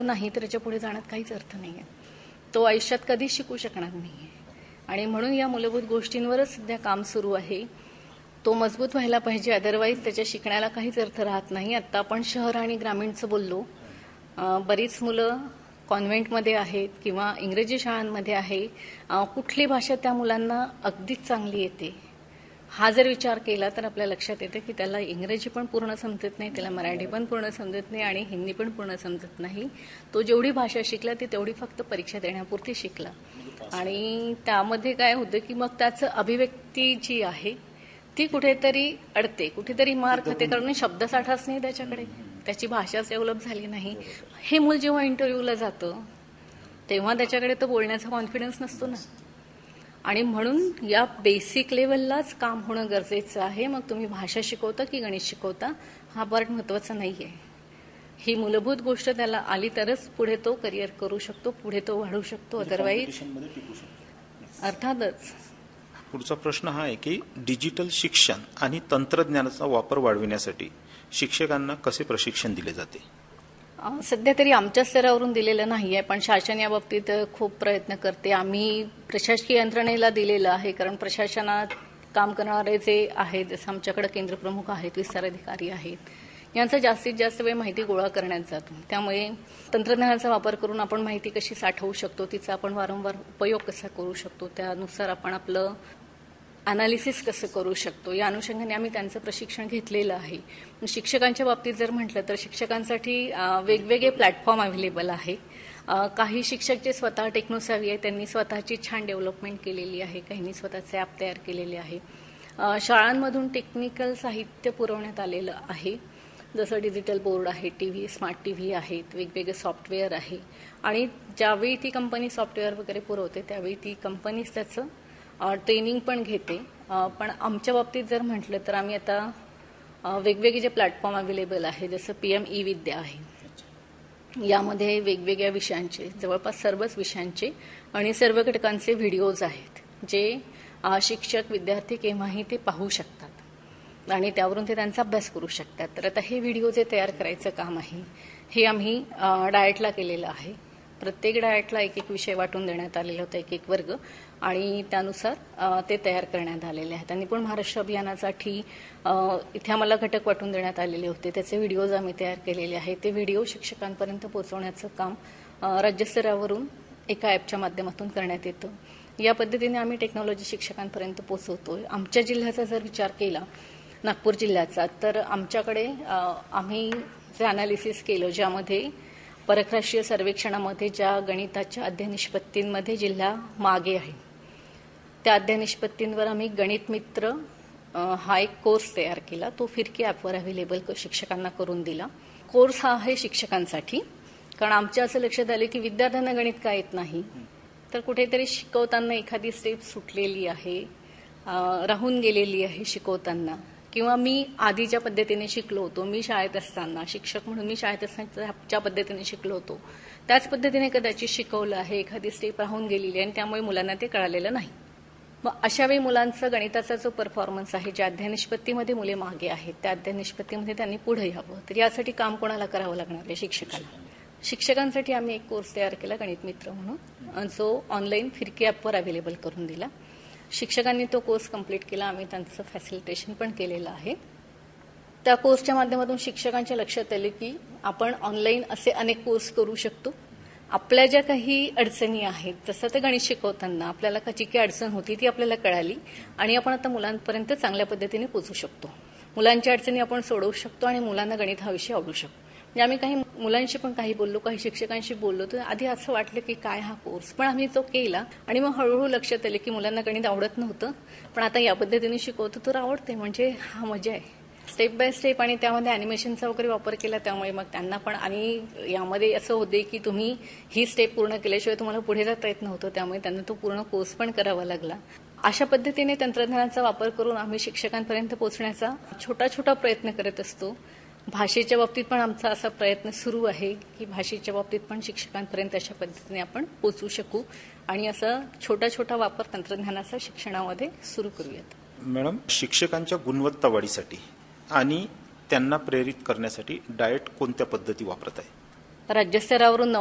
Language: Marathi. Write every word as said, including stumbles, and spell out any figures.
नाही तर त्याच्या पुढे जाण्यात काहीच अर्थ नाही आहे. तो आयुष्यात कधीच शिकू शकणार नाही आहे. आणि म्हणून या मूलभूत गोष्टींवरच सध्या काम सुरू आहे. तो मजबूत व्हायला पाहिजे, अदरवाईज त्याच्या शिकण्याला काहीच अर्थ राहत नाही. आत्ता आपण शहर आणि ग्रामीणचं बोललो. बरीच मुलं कॉन्व्हेंटमध्ये आहेत किंवा इंग्रजी शाळांमध्ये आहे. कुठली भाषा त्या मुलांना अगदीच चांगली येते हा जर विचार केला तर आपल्या लक्षात येतं की त्याला इंग्रजी पण पूर्ण समजत नाही, त्याला मराठी पण पूर्ण समजत नाही आणि हिंदी पण पूर्ण समजत नाही. तो जेवढी भाषा शिकला ती तेवढी फक्त परीक्षा देण्यापुरती शिकला. आणि त्यामध्ये काय होतं की मग त्याचं अभिव्यक्ती जी आहे ती कुठेतरी अडते, कुठेतरी मार खाते, कारण शब्दसाठाच नाही त्याच्याकडे, त्याची भाषाच डेव्हलप झाली नाही. हे मूल जेव्हा इंटरव्ह्यूला जातं तेव्हा त्याच्याकडे तो बोलण्याचा कॉन्फिडन्स नसतो ना. आणि म्हणून या बेसिक लेवललाच काम होणं गरजेचं आहे. मग तुम्ही भाषा शिकवता की गणित शिकवता हा पार्ट महत्वाचा नाहीये. ही मूलभूत गोष्ट त्याला आली तरच पुढे तो करिअर करू शकतो, पुढे तो वाढू शकतो, अदरवाईज अर्थातच. पुढचा प्रश्न हा आहे की डिजिटल शिक्षण आणि तंत्रज्ञानाचा वापर वाढविण्यासाठी शिक्षकांना कसे प्रशिक्षण दिले जाते? सध्या तरी आमच्या स्तरावरून दिलेलं नाहीये, पण शासन या बाबतीत खूप प्रयत्न करते. आम्ही प्रशासकीय यंत्रणेला दिलेलं आहे, कारण प्रशासनात काम करणारे जे आहेत, जसं आमच्याकडे केंद्रप्रमुख आहेत, विस्तार अधिकारी आहेत, यांचा जास्तीत जास्त वेळ माहिती गोळा करण्यात जातो. त्यामुळे तंत्रज्ञानाचा वापर करून आपण माहिती कशी साठवू शकतो, तिचा आपण वारंवार उपयोग कसा करू शकतो, त्यानुसार आपण आपलं अनालिसिस कसं करू शकतो, या अनुषंगाने आम्ही त्यांचं प्रशिक्षण घेतलेलं आहे. शिक्षकांच्या बाबतीत जर म्हटलं तर शिक्षकांसाठी वेगवेगळे प्लॅटफॉर्म अवेलेबल आहे. काही शिक्षक जे स्वतः टेक्नोसॅव्ही आहे त्यांनी स्वतःची छान डेव्हलपमेंट केलेली आहे, काहींनी स्वतःचे ॲप तयार केलेले आहे. शाळांमधून टेक्निकल साहित्य पुरवण्यात आलेलं आहे, जसं डिजिटल बोर्ड आहे, टीव्ही, स्मार्ट टीव्ही आहेत, वेगवेगळे सॉफ्टवेअर आहे. आणि ज्यावेळी ती कंपनी सॉफ्टवेअर वगैरे पुरवते त्यावेळी ती कंपनीच त्याचं ट्रेनिंग पण घेते. पण आमच्या बाबतीत जर म्हटलं तर आम्ही आता वेगवेगळे जे प्लॅटफॉर्म अवेलेबल आहे, जसं पीएम ई विद्या आहे, यामध्ये वेगवेगळ्या विषयांचे, जवळपास सर्वच विषयांचे आणि सर्व घटकांचे व्हिडिओज आहेत, जे शिक्षक विद्यार्थी केव्हाही ते पाहू शकतात आणि त्यावरून ते त्यांचा अभ्यास करू शकतात. तर आता हे व्हिडिओ जे तयार करायचं काम आहे हे आम्ही डाएटला केलेलं आहे. प्रत्येक डाएटला एक एक विषय वाटून देण्यात आलेला होता, एक एक वर्ग, आणि त्यानुसार ते तयार करण्यात आलेले आहेत. आणि पण महाराष्ट्र अभियानासाठी इथे आम्हाला घटक वाटून देण्यात आलेले होते, त्याचे व्हिडिओज आम्ही तयार केलेले आहेत. ते व्हिडिओ शिक्षकांपर्यंत पोहोचवण्याचं काम राज्यस्तरावरून एका ॲपच्या माध्यमातून करण्यात येतं. या पद्धतीने आम्ही टेक्नॉलॉजी शिक्षकांपर्यंत पोहोचवतोय. आमच्या जिल्ह्याचा जर विचार केला, नागपूर जिल्ह्याचा, तर आमच्याकडे आम्ही जे अनालिसिस केलं, ज्यामध्ये परराष्ट्रीय सर्वेक्षणामध्ये ज्या गणिताच्या अध्ययनिष्पत्तींमध्ये जिल्हा मागे आहे, त्या अध्ययनिष्पत्तींवर आम्ही गणित मित्र हा एक कोर्स तयार केला. तो फिरकी ॲपवर अवेलेबल शिक्षकांना करून दिला. कोर्स हा आहे शिक्षकांसाठी, कारण आमच्या असं लक्षात आलं की विद्यार्थ्यांना गणित का येत नाही, तर कुठेतरी शिकवताना एखादी स्टेप सुटलेली आहे, राहून गेलेली आहे शिकवताना, किंवा मी आधी ज्या पद्धतीने शिकलो होतो, मी शाळेत असताना शिक्षक म्हणून मी शाळेत असताना ज्या पद्धतीने शिकलो होतो त्याच पद्धतीने कदाचित शिकवलं आहे, एखादी स्टेप राहून गेलेली आहे आणि त्यामुळे मुलांना ते कळालेलं नाही. मग अशा वेळी मुलांचा गणिताचा जो परफॉर्मन्स आहे, ज्या अध्ययनिष्पत्तीमध्ये मुले मागे आहेत त्या अध्ययनिष्पत्तीमध्ये त्यांनी पुढे यावं, तर यासाठी काम कोणाला करावं लागणार आहे? शिक्षकाला. शिक्षकांसाठी आम्ही एक कोर्स तयार केला गणित मित्र म्हणून, जो ऑनलाईन फिरकी ॲपवर अवेलेबल करून दिला. शिक्षकांनी तो कोर्स कंप्लीट केला, आम्ही त्यांचं फॅसिलिटेशन पण केलेलं आहे. त्या कोर्सच्या माध्यमातून शिक्षकांच्या लक्षात आले की आपण ऑनलाईन असे अनेक कोर्स करू शकतो. आपल्या ज्या काही अडचणी आहेत, जसं ते गणित शिकवताना आपल्याला जी काही अडचण होती ती आपल्याला कळाली आणि आपण आता मुलांपर्यंत चांगल्या पद्धतीने पोहोचू शकतो. मुलांच्या अडचणी आपण सोडवू शकतो आणि मुलांना गणित हा विषय आवडू शकतो. म्हणजे आम्ही काही मुलांशी पण काही बोललो, काही शिक्षकांशी बोललो, तर आधी असं वाटलं की काय हा कोर्स, पण आम्ही तो केला आणि मग हळूहळू लक्षात आले की मुलांना गणित आवडत नव्हतं, पण आता या पद्धतीने शिकवतो तर आवडते, म्हणजे हा मजा आहे. स्टेप बाय स्टेप आणि त्यामध्ये अॅनिमेशनचा वगैरे वापर केला, त्यामुळे मग त्यांना पण, आणि यामध्ये असं होते की तुम्ही ही स्टेप पूर्ण केल्याशिवाय तुम्हाला पुढे जाता येत नव्हतं, त्यामुळे त्यांना तो पूर्ण कोर्स पण करावा लागला. अशा पद्धतीने तंत्रज्ञानाचा वापर करून आम्ही शिक्षकांपर्यंत पोहोचण्याचा छोटा छोटा प्रयत्न करत असतो. भाषेच्या बाबतीत पण आमचा असा प्रयत्न सुरू आहे की भाषेच्या बाबतीत पण शिक्षकांपर्यंत अशा पद्धतीने आपण पोहोचू शकू आणि असा छोटा छोटा वापर तंत्रज्ञानाचा शिक्षणामध्ये सुरू करूयात. मॅडम, शिक्षकांच्या गुणवत्ता वाढीसाठी आणि त्यांना प्रेरित करण्यासाठी डाएट कोणत्या पद्धती वापरत आहे? राज्यस्तरावरून